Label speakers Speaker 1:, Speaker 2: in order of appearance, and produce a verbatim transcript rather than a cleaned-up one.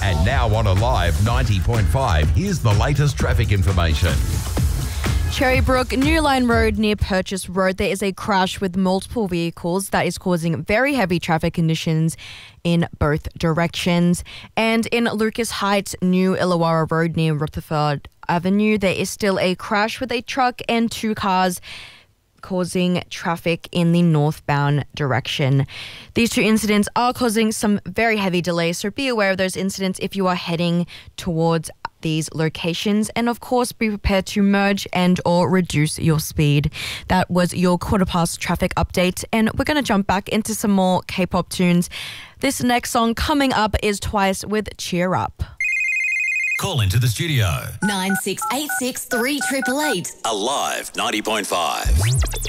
Speaker 1: And now on Alive ninety point five, here's the latest traffic information.
Speaker 2: Cherrybrook, New Line Road near Purchase Road, there is a crash with multiple vehicles that is causing very heavy traffic conditions in both directions. And in Lucas Heights, New Illawarra Road near Rutherford Avenue, there is still a crash with a truck and two cars causing traffic in the northbound direction. These two incidents are causing some very heavy delays, so be aware of those incidents if you are heading towards these locations, and of course be prepared to merge and or reduce your speed. That was your quarter past traffic update, and we're going to jump back into some more K-pop tunes. This next song coming up is Twice with Cheer Up.
Speaker 3: Call into the studio.
Speaker 4: nine six eight six three eight eight eight.
Speaker 3: Alive ninety point five.